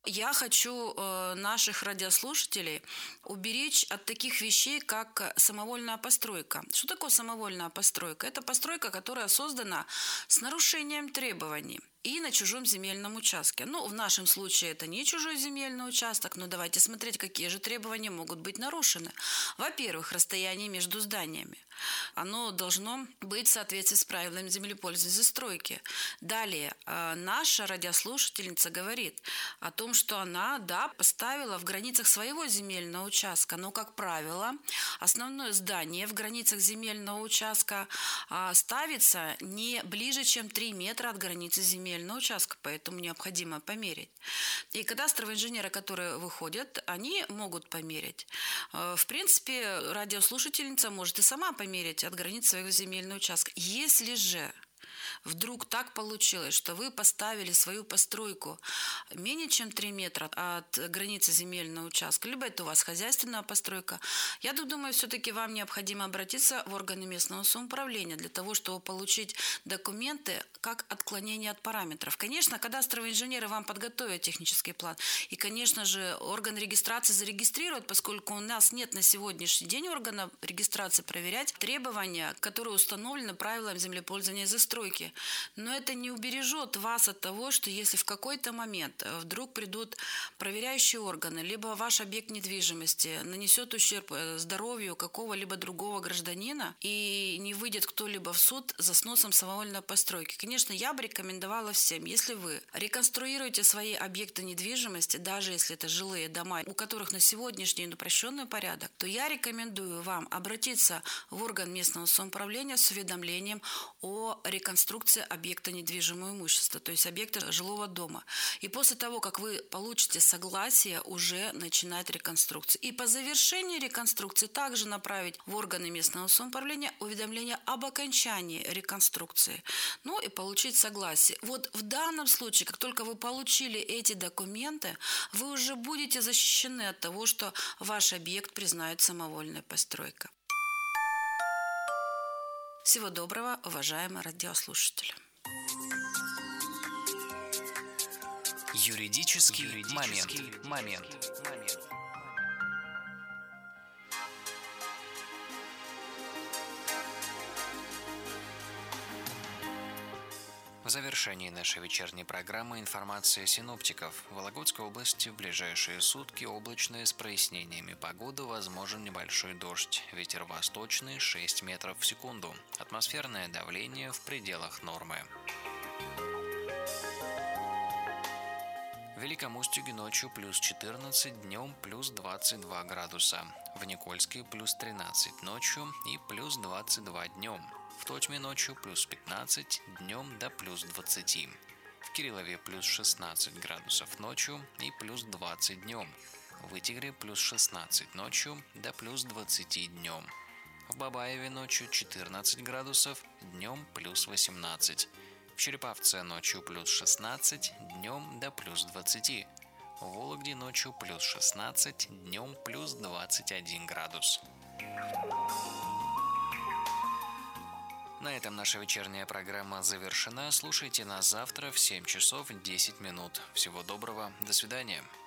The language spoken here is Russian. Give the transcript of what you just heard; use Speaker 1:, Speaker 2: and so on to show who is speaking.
Speaker 1: Я хочу наших радиослушателей уберечь от таких вещей, как самовольная постройка. Что такое самовольная постройка? Это постройка, которая создана с нарушением требований и на чужом земельном участке. Ну, в нашем случае это не чужой земельный участок, но давайте смотреть, какие же требования могут быть нарушены. Во-первых, расстояние между зданиями. Оно должно быть в соответствии с правилами землепользования и застройки. Далее, наша радиослушательница говорит о том, что она, да, поставила в границах своего земельного участка, но, как правило, основное здание в границах земельного участка ставится не ближе, чем 3 метра от границы земельного участка, поэтому необходимо померить. И кадастровые инженеры, которые выходят, они могут померить. В принципе, радиослушательница может и сама померить от границ своего земельного участка. Если же вдруг так получилось, что вы поставили свою постройку менее чем 3 метра от границы земельного участка, либо это у вас хозяйственная постройка, я думаю, все-таки вам необходимо обратиться в органы местного самоуправления для того, чтобы получить документы как отклонение от параметров. Конечно, кадастровые инженеры вам подготовят технический план, и, конечно же, орган регистрации зарегистрирует, поскольку у нас нет на сегодняшний день органа регистрации проверять требования, которые установлены правилами землепользования и застройки. Но это не убережет вас от того, что если в какой-то момент вдруг придут проверяющие органы, либо ваш объект недвижимости нанесет ущерб здоровью какого-либо другого гражданина и не выйдет кто-либо в суд за сносом самовольной постройки. Конечно, я бы рекомендовала всем, если вы реконструируете свои объекты недвижимости, даже если это жилые дома, у которых на сегодняшний день упрощенный порядок, то я рекомендую вам обратиться в орган местного самоуправления с уведомлением о реконструкции объекта недвижимого имущества, то есть объекта жилого дома. И после того, как вы получите согласие, уже начинать реконструкцию. И по завершении реконструкции также направить в органы местного самоуправления уведомление об окончании реконструкции. Ну и получить согласие. Вот в данном случае, как только вы получили эти документы, вы уже будете защищены от того, что ваш объект признают самовольной постройкой. Всего доброго, уважаемые радиослушатели.
Speaker 2: Юридический момент. В завершении нашей вечерней программы информация синоптиков. В Вологодской области в ближайшие сутки облачно с прояснениями погоды, возможен небольшой дождь. Ветер восточный 6 метров в секунду. Атмосферное давление в пределах нормы. В Великом Устюге ночью плюс 14, днем плюс 22 градуса. В Никольске плюс 13 ночью и плюс 22 днем. В Тотьме ночью плюс 15, днем до плюс 20. В Кириллове плюс 16 градусов ночью и плюс 20 днем. В Вытегре плюс 16 ночью до плюс 20 днем. В Бабаеве ночью 14 градусов, днем плюс 18. В Череповце ночью плюс 16, днем до плюс 20. В Вологде ночью плюс 16, днем плюс 21 градус. На этом наша вечерняя программа завершена. Слушайте нас завтра в 7 часов 10 минут. Всего доброго. До свидания.